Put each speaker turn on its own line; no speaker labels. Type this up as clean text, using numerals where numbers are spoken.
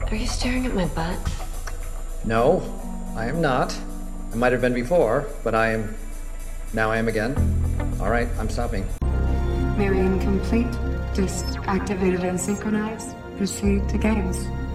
Are you staring at my butt?
No, I am not. I might have been before, but I am... Now I am again. All right, I'm stopping.
Marion complete. Disk activated and synchronized. Proceed to games.